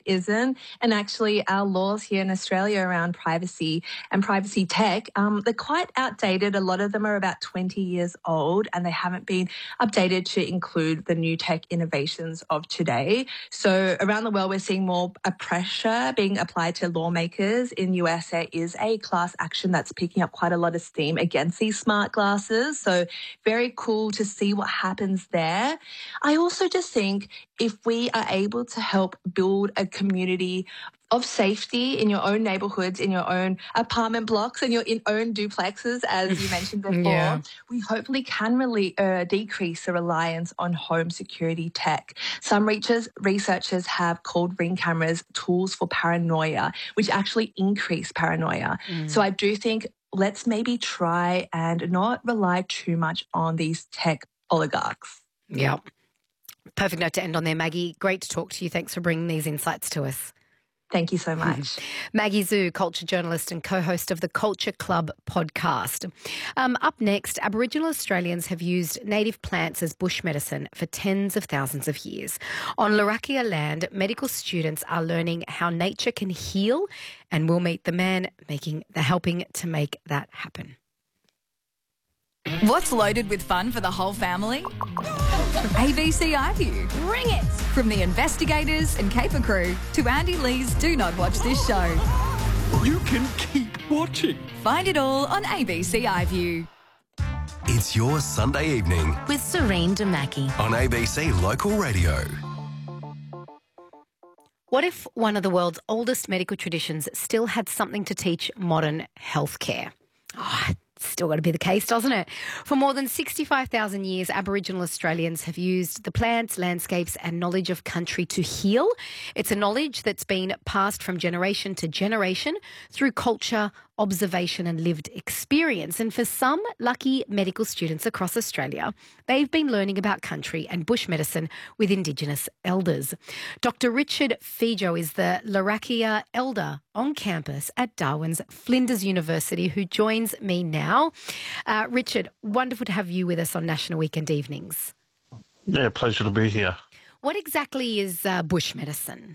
isn't. And actually, our laws here in Australia around privacy and privacy tech, they're quite outdated. A lot of them are about 20 years old and they haven't been updated to include the new tech innovations of today. So around the world, we're seeing more pressure being applied to lawmakers. In US, there is a class action that's picking up quite a lot of steam against these smart glasses. So very cool to see what happens there. I also just think if we are able to help build a community of safety in your own neighborhoods, in your own apartment blocks, and your own duplexes, as you mentioned before, Yeah. we hopefully can really decrease the reliance on home security tech. Some researchers have called Ring cameras tools for paranoia, which actually increase paranoia. So I do think let's maybe try and not rely too much on these tech oligarchs. Yeah. Perfect note to end on there, Maggie. Great to talk to you. Thanks for bringing these insights to us. Thank you so much. Maggie Zhu, culture journalist and co-host of the Culture Club podcast. Up next, Aboriginal Australians have used native plants as bush medicine for tens of thousands of years. On Larakia land, medical students are learning how nature can heal, and we'll meet the man helping to make that happen. What's loaded with fun for the whole family? ABC iView. Bring it! From the investigators and caper crew to Andy Lee's Do Not Watch This Show. You can keep watching. Find it all on ABC iView. It's your Sunday evening with Serene Damaki on ABC Local Radio. What if one of the world's oldest medical traditions still had something to teach modern healthcare? Still got to be the case, doesn't it? For more than 65,000 years, Aboriginal Australians have used the plants, landscapes and knowledge of country to heal. It's a knowledge that's been passed from generation to generation through culture, observation and lived experience. And for some lucky medical students across Australia, they've been learning about country and bush medicine with Indigenous elders. Dr. Richard Fijo is the Larakia elder on campus at Darwin's Flinders University, who joins me now. Richard, wonderful to have you with us on National Weekend Evenings. Yeah, pleasure to be here. What exactly is bush medicine?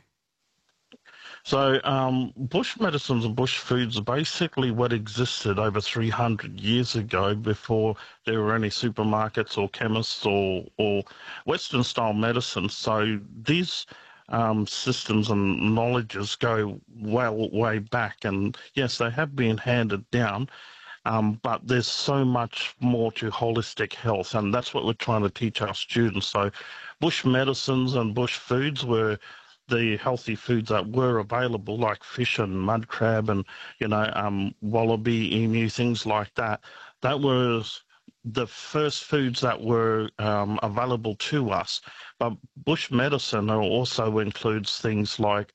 So bush medicines and bush foods are basically what existed over 300 years ago before there were any supermarkets or chemists or Western-style medicine. So these systems and knowledges go way back. And, yes, they have been handed down, but there's so much more to holistic health, and that's what we're trying to teach our students. So bush medicines and bush foods were the healthy foods that were available, like fish and mud crab and, wallaby, emu, things like that. That was the first foods that were available to us. But bush medicine also includes things like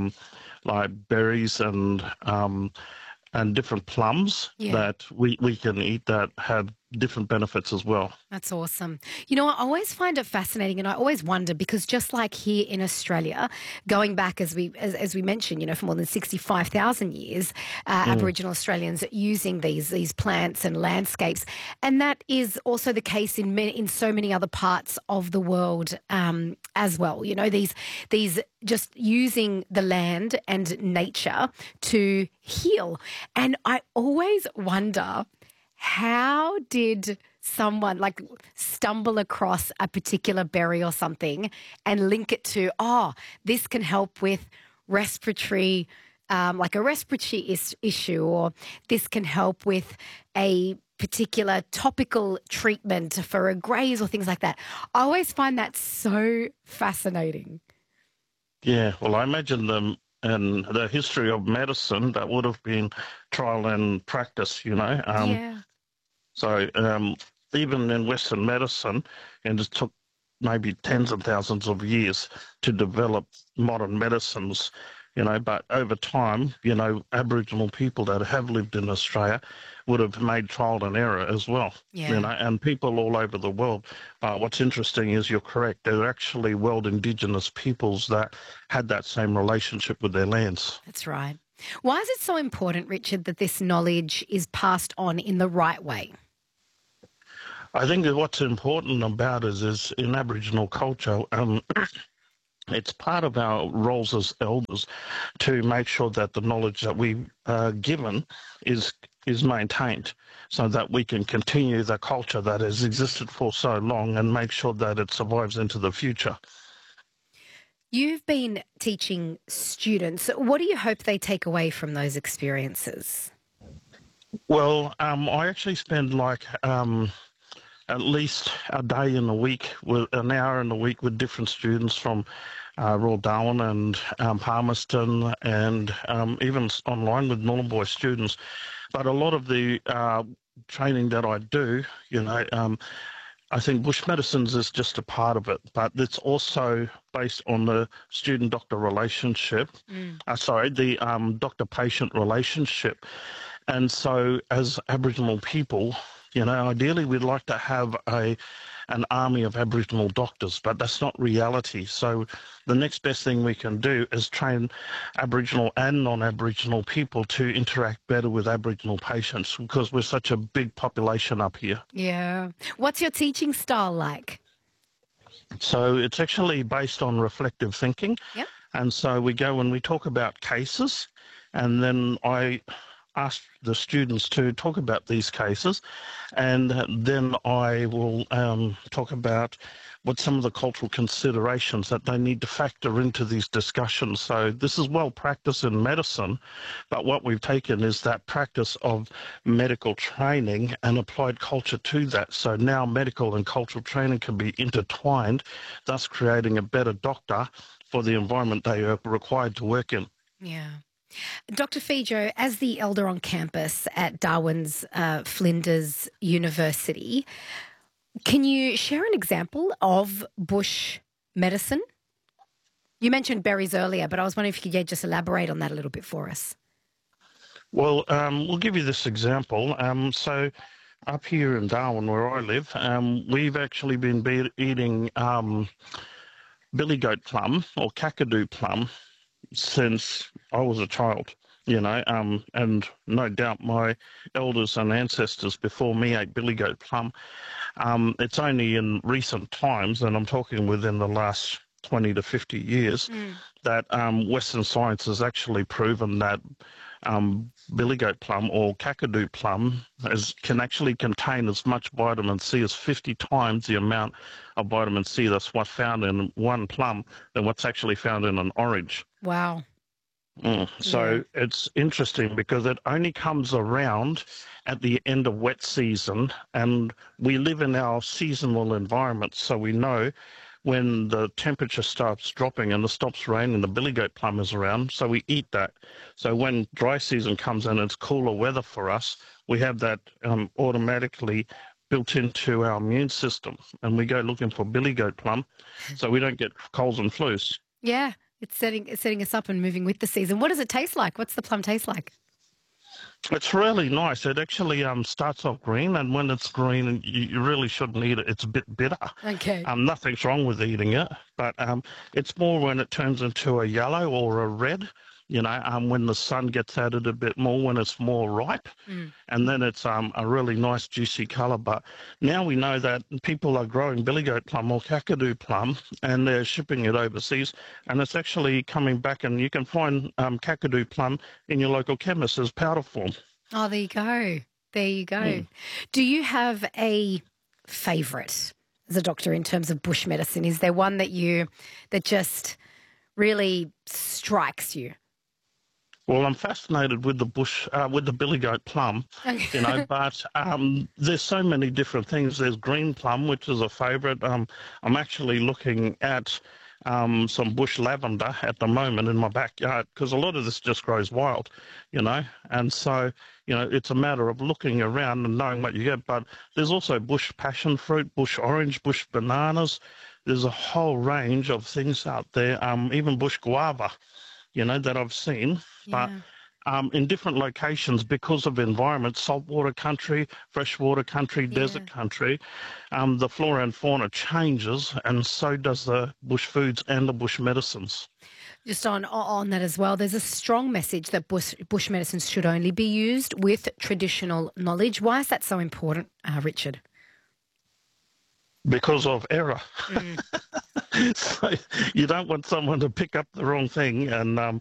berries and different plums that we can eat that have different benefits as well. That's awesome. I always find it fascinating, and I always wonder, because just like here in Australia, going back as we mentioned, for more than 65,000 years, Aboriginal Australians using these plants and landscapes, and that is also the case in so many other parts of the world as well. These just using the land and nature to heal, and I always wonder, how did someone stumble across a particular berry or something and link it to, this can help with respiratory, like a respiratory issue, or this can help with a particular topical treatment for a graze or things like that. I always find that so fascinating. Yeah, well, I imagine them and the history of medicine, that would have been trial and practice, So even in Western medicine, and it took maybe tens of thousands of years to develop modern medicines, but over time, Aboriginal people that have lived in Australia would have made trial and error as well, and people all over the world. What's interesting is you're correct. There are actually world Indigenous peoples that had that same relationship with their lands. That's right. Why is it so important, Richard, that this knowledge is passed on in the right way? I think that what's important about it is in Aboriginal culture, it's part of our roles as elders to make sure that the knowledge that we are given is maintained so that we can continue the culture that has existed for so long and make sure that it survives into the future. You've been teaching students. What do you hope they take away from those experiences? Well, I actually spend at least a day in a week, with an hour in a week with different students from Royal Darwin and Palmerston, and even online with Nhulunbuy students. But a lot of the training that I do, I think bush medicines is just a part of it, but it's also based on the student-doctor relationship. The doctor-patient relationship. And so as Aboriginal people, ideally we'd like to have an army of Aboriginal doctors, but that's not reality. So the next best thing we can do is train Aboriginal and non-Aboriginal people to interact better with Aboriginal patients because we're such a big population up here. Yeah. What's your teaching style like? So it's actually based on reflective thinking. Yep. And so we go and we talk about cases, and then I ask the students to talk about these cases, and then I will talk about what some of the cultural considerations that they need to factor into these discussions. So this is well practiced in medicine, but what we've taken is that practice of medical training and applied culture to that. So now medical and cultural training can be intertwined, thus creating a better doctor for the environment they are required to work in. Yeah. Dr. Fijo, as the elder on campus at Darwin's Flinders University, can you share an example of bush medicine? You mentioned berries earlier, but I was wondering if you could just elaborate on that a little bit for us. Well, we'll give you this example. So up here in Darwin, where I live, we've actually been eating billy goat plum or kakadu plum since I was a child, and no doubt my elders and ancestors before me ate billy goat plum. It's only in recent times, and I'm talking within the last 20 to 50 years, that Western science has actually proven that billy goat plum or kakadu plum can actually contain as much vitamin C as 50 times the amount of vitamin C that's what's found in one plum than what's actually found in an orange. Wow. So it's interesting because it only comes around at the end of wet season, and we live in our seasonal environment, so we know when the temperature starts dropping and it stops raining, the billy goat plum is around, so we eat that. So when dry season comes in, it's cooler weather for us, we have that automatically built into our immune system, and we go looking for billy goat plum so we don't get colds and flus. Yeah. It's setting us up and moving with the season. What does it taste like? What's the plum taste like? It's really nice. It actually starts off green, and when it's green, you really shouldn't eat it. It's a bit bitter. Okay. Nothing's wrong with eating it, but it's more when it turns into a yellow or a red, when the sun gets at it a bit more, when it's more ripe, and then it's a really nice juicy colour. But now we know that people are growing billy goat plum or kakadu plum, and they're shipping it overseas, and it's actually coming back, and you can find kakadu plum in your local chemist as powder form. Oh, there you go. There you go. Do you have a favourite as a doctor in terms of bush medicine? Is there one that just really strikes you? Well, I'm fascinated with with the billy goat plum, but there's so many different things. There's green plum, which is a favourite. I'm actually looking at some bush lavender at the moment in my backyard because a lot of this just grows wild, and so, it's a matter of looking around and knowing what you get. But there's also bush passion fruit, bush orange, bush bananas. There's a whole range of things out there, even bush guava, that I've seen. But in different locations because of environment, saltwater country, freshwater country, desert country, the flora and fauna changes, and so does the bush foods and the bush medicines. Just on that as well, there's a strong message that bush medicines should only be used with traditional knowledge. Why is that so important, Richard? because of error. So you don't want someone to pick up the wrong thing and